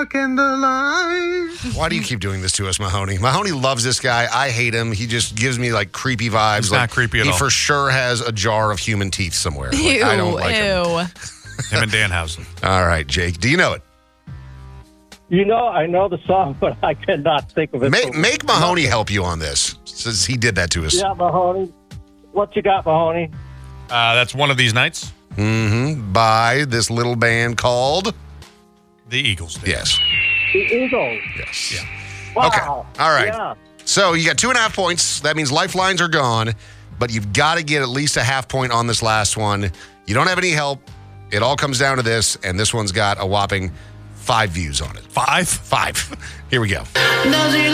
Why do you keep doing this to us, Mahoney? Mahoney loves this guy. I hate him. He just gives me like creepy vibes. He's not creepy at all. He for sure has a jar of human teeth somewhere. Like, Ew, I don't like him. Him and Danhausen. All right, Jake. Do you know it? I know the song, but I cannot think of it. Make Mahoney help you on this, since he did that to us. Yeah, Mahoney. What you got, Mahoney? That's One of These Nights. Mm-hmm. By this little band called? The Eagles. Yes. The Eagles. Yes. Yeah. Wow. Okay. All right. Yeah. So you got 2.5 points. That means lifelines are gone, but you've got to get at least a half point on this last one. You don't have any help. It all comes down to this, and this one's got a whopping 5 views on it. 5? 5. Here we go.